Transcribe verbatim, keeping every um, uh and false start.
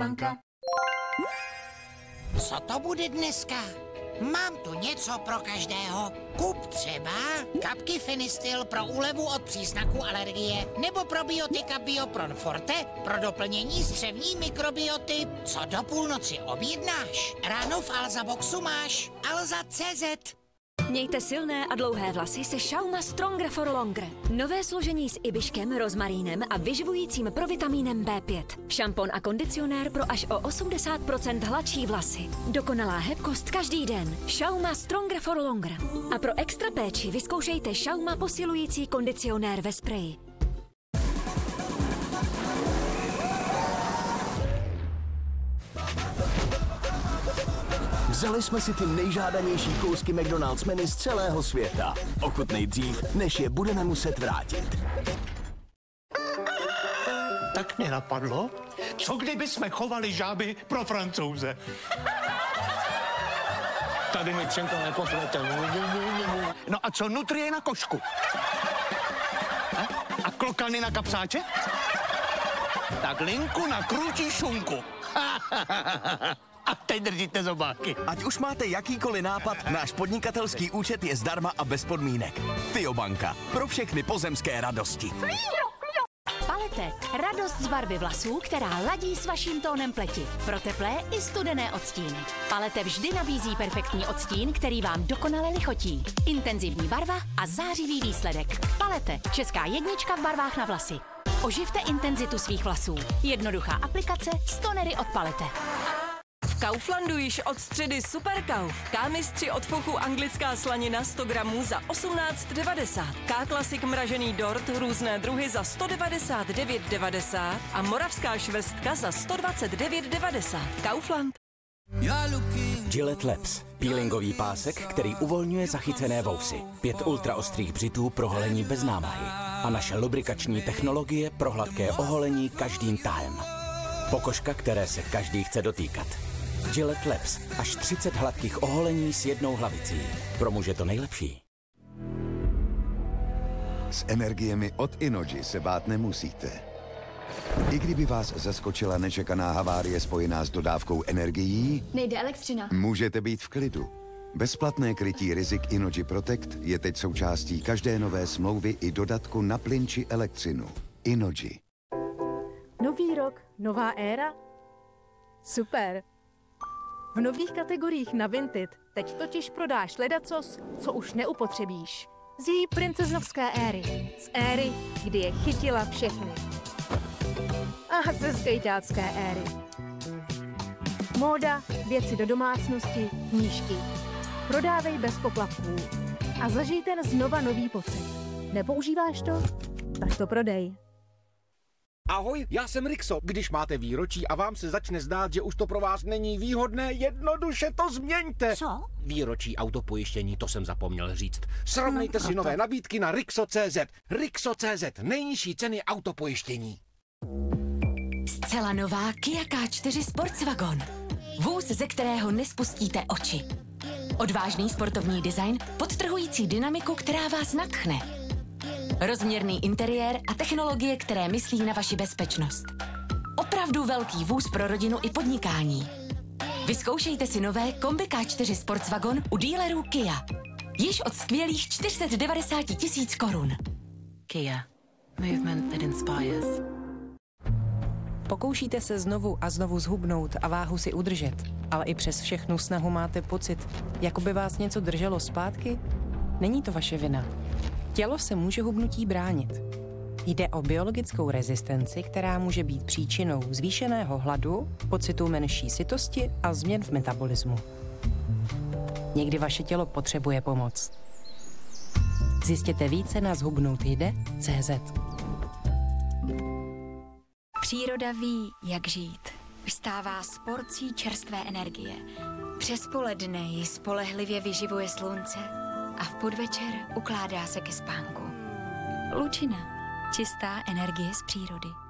Biobanka. Co to bude dneska? Mám tu něco pro každého. Kup třeba kapky Fenistil pro úlevu od příznaků alergie nebo probiotika Biopron Forte pro doplnění střevní mikrobioty. Co do půlnoci objednáš? Ráno v Alza Boxu máš Alza tečka cé zet. Mějte silné a dlouhé vlasy se Schauma Stronger for Longer. Nové složení s ibiškem, rozmarínem a vyživujícím provitamínem bé pět. Šampon a kondicionér pro až o osmdesát procent hladší vlasy. Dokonalá hebkost každý den. Schauma Stronger for Longer. A pro extra péči vyzkoušejte Schauma posilující kondicionér ve spreji. Vzali jsme si ty nejžádanější kousky McDonald's menu z celého světa. Ochutnej dřív, než je budeme muset vrátit. Tak mě napadlo, co kdyby jsme chovali žáby pro Francouze? Tady mi přemkala kotleta. No a co nutrie na košku? A, a klokany na kapsáče? Tak linku na krůčí šunku. A teď držíte zobáky. Ať už máte jakýkoliv nápad, náš podnikatelský účet je zdarma a bez podmínek. Biobanka. Pro všechny pozemské radosti. Palete. Radost z barvy vlasů, která ladí s vaším tónem pleti. Pro teplé i studené odstíny. Palete vždy nabízí perfektní odstín, který vám dokonale lichotí. Intenzivní barva a zářivý výsledek. Palete. Česká jednička v barvách na vlasy. Oživte intenzitu svých vlasů. Jednoduchá aplikace z tonery od Palete. V Kauflandu již od středy Superkauf. K-mistři od Fochu anglická slanina sto gramů za osmnáct devadesát. K-klasik mražený dort různé druhy za sto devadesát devět devadesát a moravská švestka za sto dvacet devět devadesát. Kaufland. Gillette Labs. Peelingový pásek, který uvolňuje zachycené vousy. Pět ultraostrých břitů pro holení bez námahy. A naše lubrikační technologie pro hladké oholení každým tahem. Pokožka, které se každý chce dotýkat. Gillette Labs. Až třicet hladkých oholení s jednou hlavicí. Pro muže to nejlepší. S energiemi od Inoji se bát nemusíte. I kdyby vás zaskočila nečekaná havárie spojená s dodávkou energií, Nejde elektřina. můžete být v klidu. Bezplatné krytí rizik Inoji Protect je teď součástí každé nové smlouvy i dodatku na plyn či elektřinu. Inoji. Nový rok, nová éra? Super. V nových kategoriích na Vinted teď totiž prodáš ledacos, co už neupotřebíš. Z její princeznovské éry. Z éry, kdy je chytila všechny. A ze skejťácké éry. Móda, věci do domácnosti, knížky. Prodávej bez poplatků. A zažij ten znova nový pocit. Nepoužíváš to? Tak to prodej. Ahoj, já jsem Rixo. Když máte výročí a vám se začne zdát, že už to pro vás není výhodné, jednoduše to změňte. Co? Výročí autopojištění, to jsem zapomněl říct. Srovnejte si nové nabídky na Rixo tečka cé zet. Rixo tečka cé zet, nejnižší ceny autopojištění. Zcela nová Kia K čtyři Sportswagon. Vůz, ze kterého nespustíte oči. Odvážný sportovní design, podtrhující dynamiku, která vás nadchne. Rozměrný interiér a technologie, které myslí na vaši bezpečnost. Opravdu velký vůz pro rodinu i podnikání. Vyzkoušejte si nové Kombi K čtyři Sportswagon u dealerů Kia. Již od skvělých čtyři sta devadesát tisíc korun. Kia. Movement that inspires. Pokoušíte se znovu a znovu zhubnout a váhu si udržet, ale i přes všechnu snahu máte pocit, jako by vás něco drželo zpátky? Není to vaše vina. Tělo se může hubnutí bránit. Jde o biologickou rezistenci, která může být příčinou zvýšeného hladu, pocitu menší sytosti a změn v metabolismu. Někdy vaše tělo potřebuje pomoc. Zjistěte více na zhubnout jde tečka cé zet. Příroda ví, jak žít. Vstává s porcí čerstvé energie. Přes poledne ji spolehlivě vyživuje slunce a v podvečer ukládá se ke spánku. Lučina. Čistá energie z přírody.